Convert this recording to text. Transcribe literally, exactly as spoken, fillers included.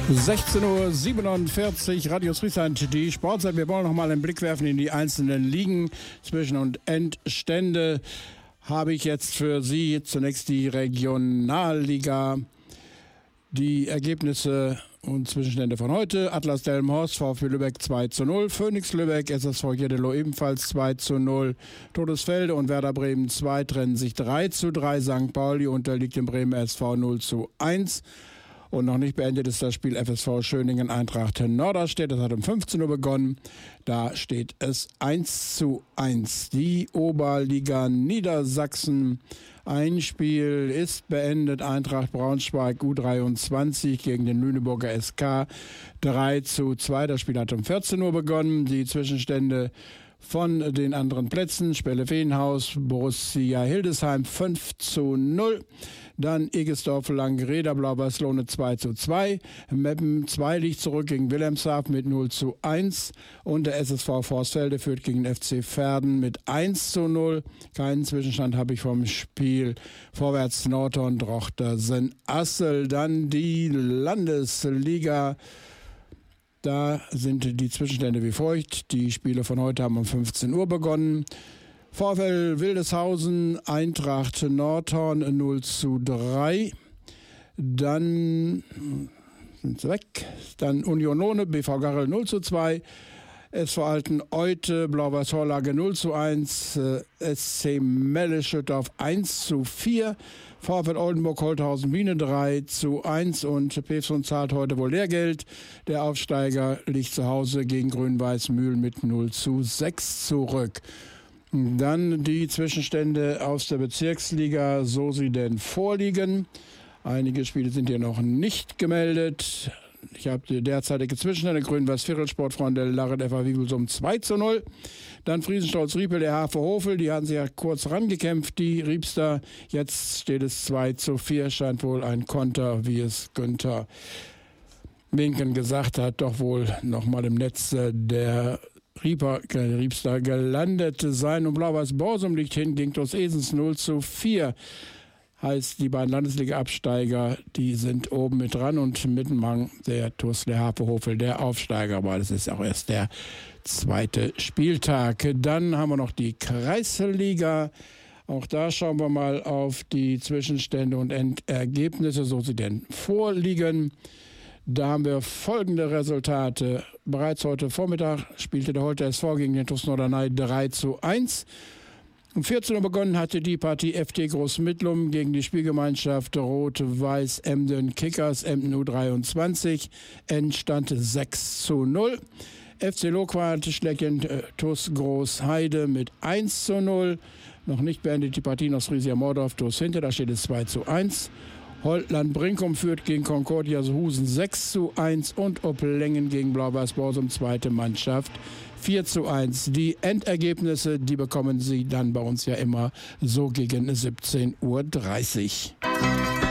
sechzehn Uhr siebenundvierzig, Radio Friesland, die Sportzeit. Wir wollen noch mal einen Blick werfen in die einzelnen Ligen, Zwischen- und Endstände. Habe ich jetzt für Sie zunächst die Regionalliga, die Ergebnisse und Zwischenstände von heute. Atlas Delmenhorst, VfB Lübeck zwei zu null, Phoenix Lübeck, S S V Jeddelo ebenfalls zwei zu null, Todesfelde und Werder Bremen zwei trennen sich drei zu drei, Sankt Pauli unterliegt dem Bremen S V null zu eins. Und noch nicht beendet ist das Spiel F S V Schöningen Eintracht Norderstedt. Das hat um fünfzehn Uhr begonnen. Da steht es eins zu eins. Die Oberliga Niedersachsen. Ein Spiel ist beendet. Eintracht Braunschweig U dreiundzwanzig gegen den Lüneburger S K drei zu zwei. Das Spiel hat um vierzehn Uhr begonnen. Die Zwischenstände von den anderen Plätzen: Spelle-Feenhaus, Borussia Hildesheim fünf zu null. Dann Egesdorf Langreda, Blau-Weiß-Lohne zwei zu zwei. Meppen zwei liegt zurück gegen Wilhelmshaven mit null zu eins. Und der S S V Vorsfelde führt gegen den F C Verden mit eins zu null. Keinen Zwischenstand habe ich vom Spiel Vorwärts Nordhorn Drochtersen Assel. Dann die Landesliga. Da sind die Zwischenstände wie folgt. Die Spiele von heute haben um fünfzehn Uhr begonnen. VfL Wildeshausen, Eintracht Nordhorn null zu drei. Dann sind sie weg. Dann Union Lohne, B V Garrel null zu zwei. S V Alten-Eute, Blau-Weiß-Horlage null zu eins. S C Melle-Schüttorf eins zu vier. VfL Oldenburg-Holthausen-Biene drei zu eins. Und Pevsund zahlt heute wohl Lehrgeld. Der Aufsteiger liegt zu Hause gegen Grün-Weiß-Mühlen mit null zu sechs zurück. Dann die Zwischenstände aus der Bezirksliga, so sie denn vorliegen. Einige Spiele sind hier noch nicht gemeldet. Ich habe die derzeitige Zwischenstände: Grün-Weiß-Viertel-Sportfreunde Larret F A Wiegelsum zwei zu null. Dann Friesenstolz-Riepel, der H V Hofel, die hatten sich ja kurz rangekämpft, die Riebster. Jetzt steht es zwei zu vier, scheint wohl ein Konter, wie es Günther Winken gesagt hat, doch wohl nochmal im Netz der Rieper, Riebster gelandet sein. Und Blau-Weiß-Borsum liegt hin gegen TuS Esens null zu vier. Heißt, die beiden Landesliga-Absteiger, die sind oben mit dran, und Mittenmang, der TuS der Hafehofel, der Aufsteiger. Aber das ist auch erst der zweite Spieltag. Dann haben wir noch die Kreisliga. Auch da schauen wir mal auf die Zwischenstände und Endergebnisse, so sie denn vorliegen. Da haben wir folgende Resultate. Bereits heute Vormittag spielte der Holter S V gegen den TuS Norderney drei zu eins. Um vierzehn Uhr begonnen hatte die Partie F T Großmittlum gegen die Spielgemeinschaft Rot-Weiß Emden Kickers, Emden U dreiundzwanzig. Endstand sechs zu null. F C Loquat schlägt den äh, TuS Großheide mit eins zu null. Noch nicht beendet die Partie noch Frisia Mordorf, TuS Hinter, da steht es zwei zu eins. Holtland-Brinkum führt gegen Concordia Husen sechs zu eins und Oppelängen gegen Blau-Weiß-Borsum, zweite Mannschaft, vier zu eins. Die Endergebnisse, die bekommen Sie dann bei uns ja immer so gegen siebzehn Uhr dreißig.